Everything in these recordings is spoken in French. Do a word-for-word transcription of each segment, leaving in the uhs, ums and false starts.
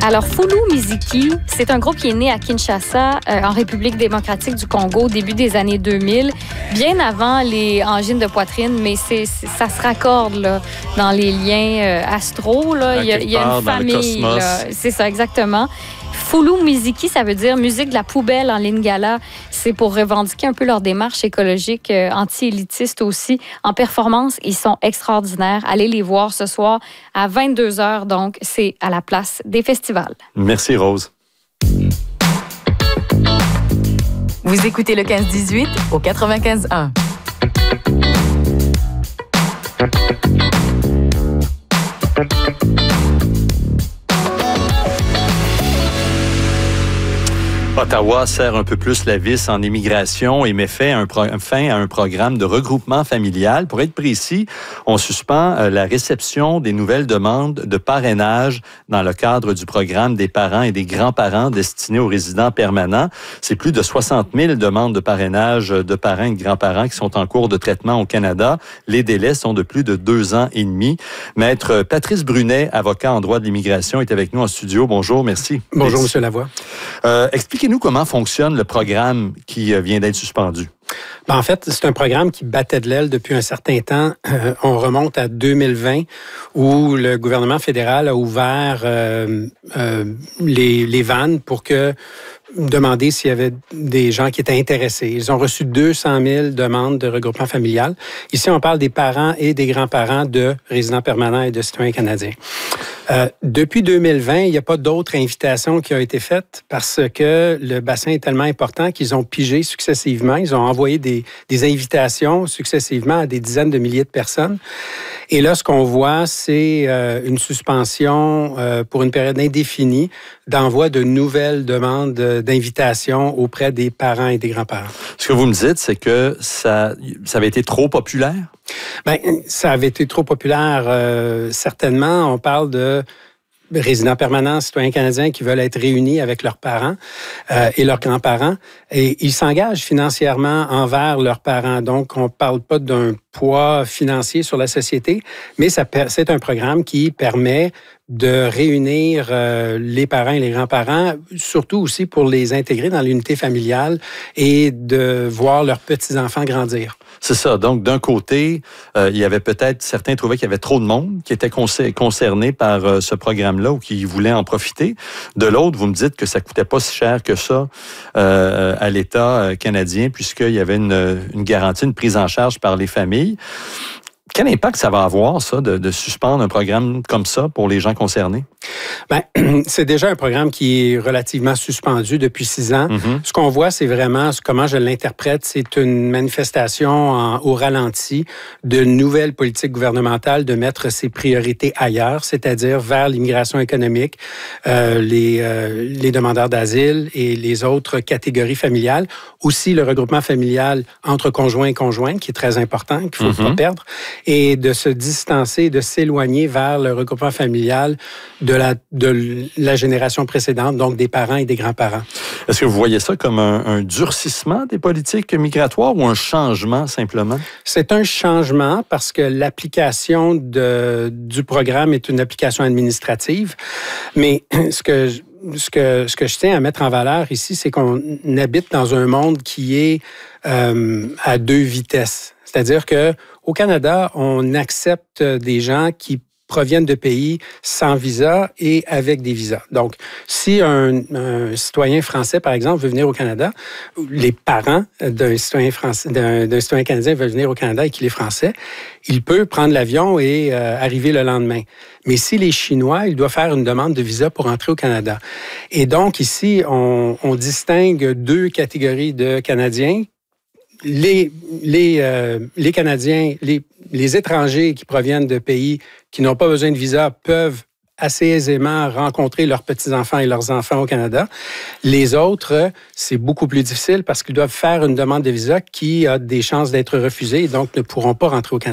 Alors, Fulu Miziki, c'est un groupe qui est né à Kinshasa, euh, en République démocratique du Congo, au début des années deux mille, bien avant les angines de poitrine, mais c'est, c'est, ça se raccorde là, dans les liens euh, astraux. Là. Il y a, il y a une famille. Là. C'est ça, exactement. Fulu Miziki, ça veut dire musique de la poubelle en lingala. C'est pour revendiquer un peu leur démarche écologique, euh, anti-élitiste aussi. En performance, ils sont extraordinaires. Allez les voir ce soir à vingt-deux heures, donc c'est à la place des festivals. Merci Rose. Vous écoutez le quinze dix-huit au quatre-vingt-quinze un. Ottawa serre un peu plus la vis en immigration et met fin à un, pro- fin à un programme de regroupement familial. Pour être précis, on suspend euh, la réception des nouvelles demandes de parrainage dans le cadre du programme des parents et des grands-parents destinés aux résidents permanents. C'est plus de soixante mille demandes de parrainage de parents et de grands-parents qui sont en cours de traitement au Canada. Les délais sont de plus de deux ans et demi. Maître Patrice Brunet, avocat en droit de l'immigration, est avec nous en studio. Bonjour, merci. Bonjour, M. Lavoie. Euh, expliquez-nous comment fonctionne le programme qui vient d'être suspendu. Ben, en fait, c'est un programme qui battait de l'aile depuis un certain temps. Euh, on remonte à deux mille vingt où le gouvernement fédéral a ouvert euh, euh, les, les vannes pour que demander s'il y avait des gens qui étaient intéressés. Ils ont reçu deux cent mille demandes de regroupement familial. Ici, on parle des parents et des grands-parents de résidents permanents et de citoyens canadiens. Euh, depuis deux mille vingt, il n'y a pas d'autres invitations qui ont été faites parce que le bassin est tellement important qu'ils ont pigé successivement. Ils ont envoyé des, des invitations successivement à des dizaines de milliers de personnes. Et là, ce qu'on voit, c'est euh, une suspension euh, pour une période indéfinie d'envoi de nouvelles demandes d'invitation auprès des parents et des grands-parents. Ce que vous me dites, c'est que ça, ça avait été trop populaire? Bien, ça avait été trop populaire, euh, certainement. On parle de résidents permanents, citoyens canadiens qui veulent être réunis avec leurs parents euh, et leurs grands-parents. Et ils s'engagent financièrement envers leurs parents. Donc, on ne parle pas d'un poids financier sur la société, mais ça, c'est un programme qui permet de réunir euh, les parents et les grands-parents, surtout aussi pour les intégrer dans l'unité familiale et de voir leurs petits-enfants grandir. C'est ça. Donc, d'un côté, euh, il y avait peut-être, certains trouvaient qu'il y avait trop de monde qui était concerné par euh, ce programme-là ou qui voulait en profiter. De l'autre, vous me dites que ça coûtait pas si cher que ça euh, à l'État canadien puisqu'il y avait une, une garantie, une prise en charge par les familles. Quel impact ça va avoir, ça, de, de suspendre un programme comme ça pour les gens concernés? Bien, c'est déjà un programme qui est relativement suspendu depuis six ans. Mm-hmm. Ce qu'on voit, c'est vraiment, comment je l'interprète, c'est une manifestation en, au ralenti de nouvelles politiques gouvernementales de mettre ses priorités ailleurs, c'est-à-dire vers l'immigration économique, euh, les, euh, les demandeurs d'asile et les autres catégories familiales. Aussi, le regroupement familial entre conjoints et conjointes, qui est très important, qu'il ne faut mm-hmm. pas perdre, et de se distancer, de s'éloigner vers le regroupement familial de la, de la génération précédente, donc des parents et des grands-parents. Est-ce que vous voyez ça comme un, un durcissement des politiques migratoires ou un changement simplement? C'est un changement parce que l'application de, du programme est une application administrative, mais ce que... Ce que, ce que je tiens à mettre en valeur ici, c'est qu'on habite dans un monde qui est euh, à deux vitesses. C'est-à-dire qu'au Canada, on accepte des gens qui proviennent de pays sans visa et avec des visas. Donc, si un, un citoyen français, par exemple, veut venir au Canada, les parents d'un citoyen français, d'un, d'un citoyen canadien veulent venir au Canada et qu'il est français, il peut prendre l'avion et euh, arriver le lendemain. Mais si les Chinois, il doit faire une demande de visa pour entrer au Canada. Et donc, ici, on, on distingue deux catégories de Canadiens. Les, les, euh, les Canadiens, les, les étrangers qui proviennent de pays qui n'ont pas besoin de visa peuvent assez aisément rencontrer leurs petits-enfants et leurs enfants au Canada. Les autres, c'est beaucoup plus difficile parce qu'ils doivent faire une demande de visa qui a des chances d'être refusée et donc ne pourront pas rentrer au Canada.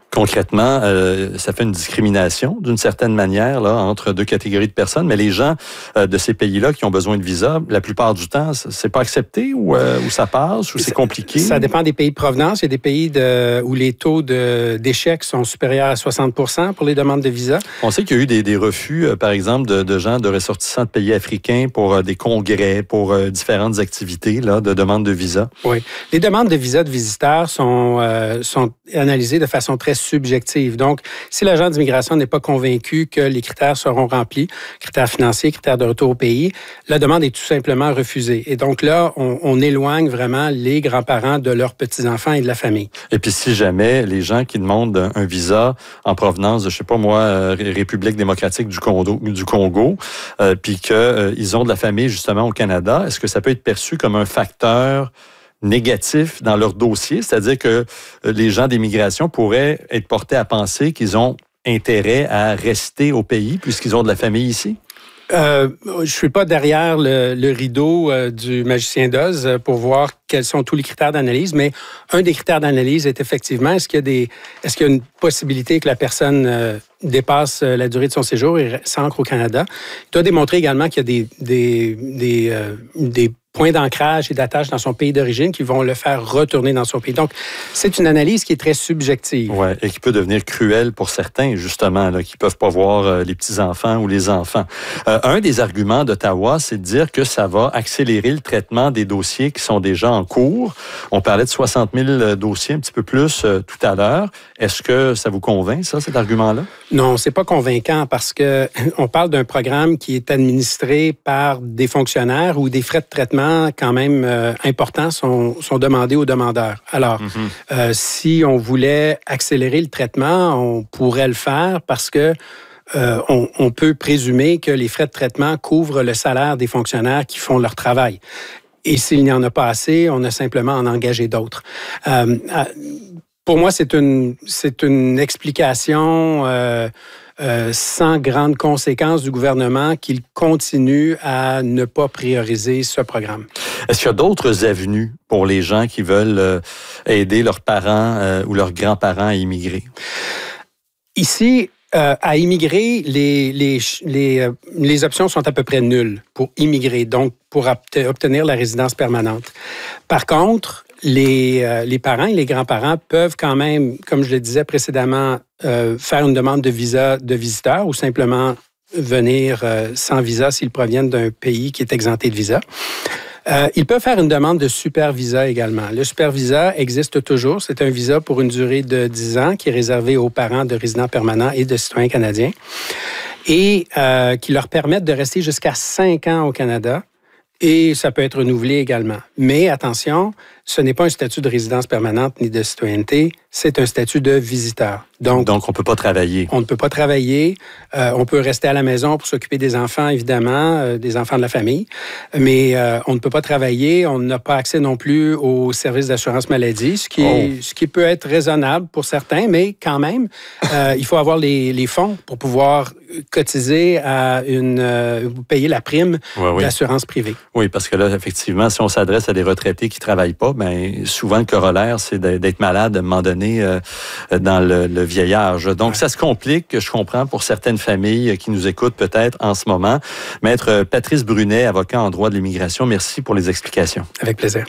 Concrètement, euh, ça fait une discrimination d'une certaine manière là entre deux catégories de personnes, mais les gens euh, de ces pays-là qui ont besoin de visa, la plupart du temps, c'est pas accepté ou, euh, ou ça passe ou c'est compliqué? Ça dépend des pays de provenance. Il y a des pays de, où les taux de, d'échec sont supérieurs à soixante pour cent pour les demandes de visa. On sait qu'il y a eu des, des refus, euh, par exemple, de, de gens, de ressortissants de pays africains pour euh, des congrès, pour euh, différentes activités là, de demande de visa. Oui. Les demandes de visa de visiteurs sont, euh, sont analysées de façon très subjective. Donc, si l'agent d'immigration n'est pas convaincu que les critères seront remplis, critères financiers, critères de retour au pays, la demande est tout simplement refusée. Et donc là, on, on éloigne vraiment les grands-parents de leurs petits-enfants et de la famille. Et puis, si jamais les gens qui demandent un visa en provenance de, je sais pas moi, euh, République démocratique du Congo, du Congo euh, puis qu'ils euh, ont de la famille justement au Canada, est-ce que ça peut être perçu comme un facteur négatif dans leur dossier, c'est-à-dire que les gens d'immigration pourraient être portés à penser qu'ils ont intérêt à rester au pays puisqu'ils ont de la famille ici? Euh, je suis pas derrière le, le rideau euh, du magicien d'Oz pour voir quels sont tous les critères d'analyse, mais un des critères d'analyse est effectivement est-ce qu'il y a des, est-ce qu'il y a une possibilité que la personne euh, dépasse la durée de son séjour et s'ancre au Canada. Il doit démontrer également qu'il y a des des des, euh, des points d'ancrage et d'attache dans son pays d'origine qui vont le faire retourner dans son pays. Donc, c'est une analyse qui est très subjective. Oui, et qui peut devenir cruelle pour certains, justement, là, qui ne peuvent pas voir euh, les petits-enfants ou les enfants. Euh, un des arguments d'Ottawa, c'est de dire que ça va accélérer le traitement des dossiers qui sont déjà en cours. On parlait de soixante mille dossiers, un petit peu plus euh, tout à l'heure. Est-ce que ça vous convainc, ça, cet argument-là? Non, c'est pas convaincant parce que on parle d'un programme qui est administré par des fonctionnaires où des frais de traitement quand même euh, importants sont, sont demandés aux demandeurs. Alors, mm-hmm. euh, si on voulait accélérer le traitement, on pourrait le faire parce que euh, on, on peut présumer que les frais de traitement couvrent le salaire des fonctionnaires qui font leur travail. Et s'il n'y en a pas assez, on a simplement à en engager d'autres. Euh, pour moi, c'est une, c'est une explication euh, Euh, sans grande conséquence du gouvernement qu'il continue à ne pas prioriser ce programme. Est-ce qu'il y a d'autres avenues pour les gens qui veulent euh, aider leurs parents euh, ou leurs grands-parents à immigrer? Ici, euh, à immigrer, les, les, les, euh, les options sont à peu près nulles pour immigrer, donc pour obtenir la résidence permanente. Par contre, Les, euh, les parents et les grands-parents peuvent quand même, comme je le disais précédemment, euh, faire une demande de visa de visiteur ou simplement venir euh, sans visa s'ils proviennent d'un pays qui est exempté de visa. Euh, ils peuvent faire une demande de super visa également. Le super visa existe toujours. C'est un visa pour une durée de dix ans qui est réservé aux parents de résidents permanents et de citoyens canadiens et euh, qui leur permettent de rester jusqu'à cinq ans au Canada. Et ça peut être renouvelé également. Mais attention, ce n'est pas un statut de résidence permanente ni de citoyenneté, c'est un statut de visiteur. Donc, Donc on ne peut pas travailler. On ne peut pas travailler. Euh, on peut rester à la maison pour s'occuper des enfants, évidemment, euh, des enfants de la famille. Mais euh, on ne peut pas travailler. On n'a pas accès non plus aux services d'assurance maladie, ce qui, oh. est, ce qui peut être raisonnable pour certains, mais quand même, euh, il faut avoir les, les fonds pour pouvoir cotiser à une... Euh, payer la prime oui, oui. d'assurance privée. Oui, parce que là, effectivement, si on s'adresse à des retraités qui ne travaillent pas, bien, souvent, le corollaire, c'est d'être malade à un moment donné euh, dans le, le vieil âge. Donc, ouais. ça se complique, je comprends, pour certaines familles qui nous écoutent peut-être en ce moment. Maître Patrice Brunet, avocat en droit de l'immigration, merci pour les explications. Avec plaisir.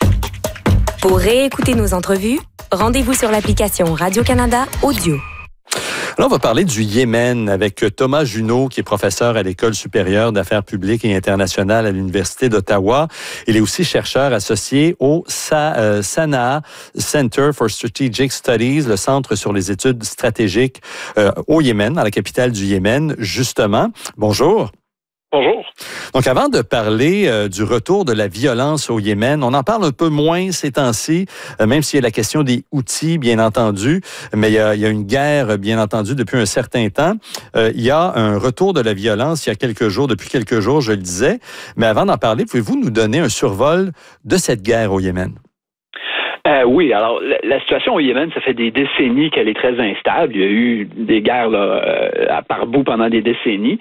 Pour réécouter nos entrevues, rendez-vous sur l'application Radio-Canada Audio. Là, on va parler du Yémen avec Thomas Junot, qui est professeur à l'École supérieure d'affaires publiques et internationales à l'Université d'Ottawa. Il est aussi chercheur associé au Sa- euh, Sanaa Center for Strategic Studies, le Centre sur les études stratégiques euh, au Yémen, dans la capitale du Yémen, justement. Bonjour. Bonjour. Donc, avant de parler euh, du retour de la violence au Yémen, on en parle un peu moins ces temps-ci, euh, même s'il y a la question des Houthis, bien entendu, mais il y a, il y a une guerre, bien entendu, depuis un certain temps. Euh, il y a un retour de la violence il y a quelques jours, depuis quelques jours, je le disais. Mais avant d'en parler, pouvez-vous nous donner un survol de cette guerre au Yémen? Euh, oui, alors la, la situation au Yémen, ça fait des décennies qu'elle est très instable. Il y a eu des guerres là, euh, à par bout pendant des décennies.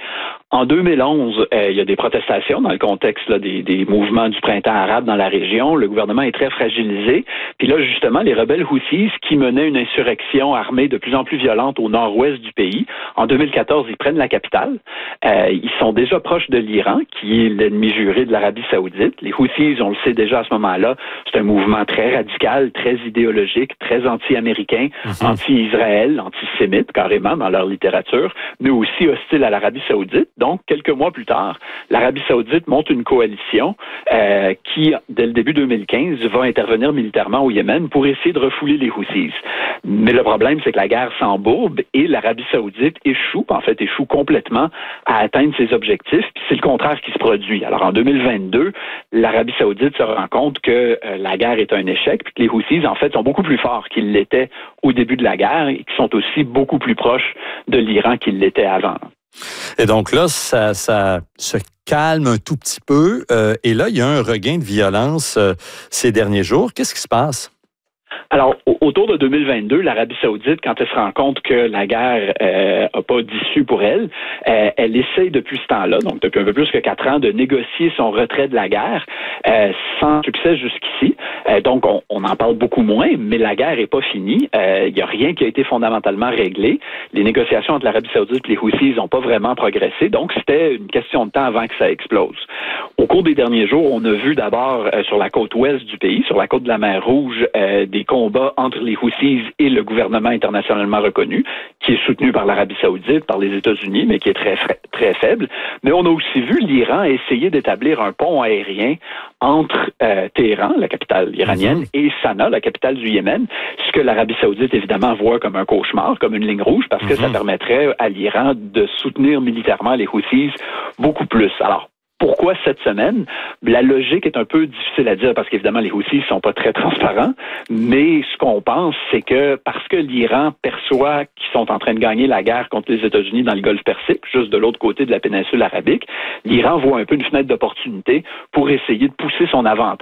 En deux mille onze, euh, il y a des protestations dans le contexte là, des, des mouvements du printemps arabe dans la région. Le gouvernement est très fragilisé. Puis là, justement, les rebelles Houthis qui menaient une insurrection armée de plus en plus violente au nord-ouest du pays, en deux mille quatorze, ils prennent la capitale. Euh, ils sont déjà proches de l'Iran, qui est l'ennemi juré de l'Arabie saoudite. Les Houthis, on le sait déjà à ce moment-là, c'est un mouvement très radical, très idéologique, très anti-américain, mm-hmm. anti-Israël, antisémite, carrément, dans leur littérature, mais aussi hostile à l'Arabie saoudite. Donc, quelques mois plus tard, l'Arabie saoudite monte une coalition euh, qui, dès le début deux mille quinze, va intervenir militairement au Yémen pour essayer de refouler les Houthis. Mais le problème, c'est que la guerre s'embourbe et l'Arabie saoudite échoue, en fait, échoue complètement à atteindre ses objectifs, puis c'est le contraire qui se produit. Alors, en deux mille vingt-deux, l'Arabie saoudite se rend compte que euh, la guerre est un échec, puis que les Houthis, en fait, sont beaucoup plus forts qu'ils l'étaient au début de la guerre et qui sont aussi beaucoup plus proches de l'Iran qu'ils l'étaient avant. Et donc là, ça, ça se calme un tout petit peu. Euh, et là, il y a un regain de violence euh, ces derniers jours. Qu'est-ce qui se passe? Alors, autour de deux mille vingt-deux, l'Arabie saoudite, quand elle se rend compte que la guerre n'a euh, pas d'issue pour elle, euh, elle essaye depuis ce temps-là, donc depuis un peu plus que quatre ans, de négocier son retrait de la guerre euh, sans succès jusqu'ici. Euh, donc, on, on en parle beaucoup moins, mais la guerre n'est pas finie. Il euh, n'y a rien qui a été fondamentalement réglé. Les négociations entre l'Arabie saoudite et les Houthis n'ont pas vraiment progressé, donc c'était une question de temps avant que ça explose. Au cours des derniers jours, on a vu d'abord euh, sur la côte ouest du pays, sur la côte de la mer Rouge, euh, des combat entre les Houthis et le gouvernement internationalement reconnu, qui est soutenu par l'Arabie saoudite, par les États-Unis, mais qui est très, très faible. Mais on a aussi vu l'Iran essayer d'établir un pont aérien entre euh, Téhéran, la capitale iranienne, mm-hmm. et Sanaa, la capitale du Yémen, ce que l'Arabie saoudite, évidemment, voit comme un cauchemar, comme une ligne rouge, parce mm-hmm. que ça permettrait à l'Iran de soutenir militairement les Houthis beaucoup plus. Alors, pourquoi cette semaine? La logique est un peu difficile à dire parce qu'évidemment, les Houthis ne sont pas très transparents, mais ce qu'on pense, c'est que parce que l'Iran perçoit qu'ils sont en train de gagner la guerre contre les États-Unis dans le Golfe Persique, juste de l'autre côté de la péninsule arabique, l'Iran voit un peu une fenêtre d'opportunité pour essayer de pousser son avantage